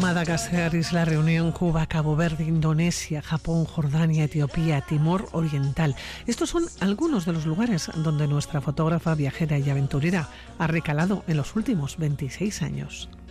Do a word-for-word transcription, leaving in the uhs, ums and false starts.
Madagascar, Isla Reunión, Cuba, Cabo Verde, Indonesia, Japón, Jordania, Etiopía, Timor Oriental. Estos son algunos de los lugares donde nuestra fotógrafa, viajera y aventurera ha recalado en los últimos veintiséis años.